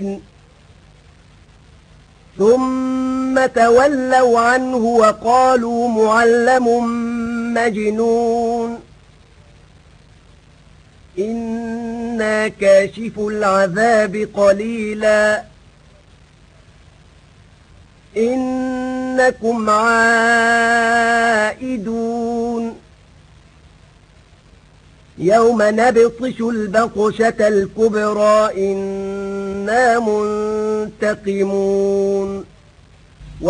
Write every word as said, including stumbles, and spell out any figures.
ثم تولوا عنه وقالوا معلم مجنون إنا كاشف العذاب قليلا إنكم عائدون يوم نبطش البطشة الكبرى إنا منتقمون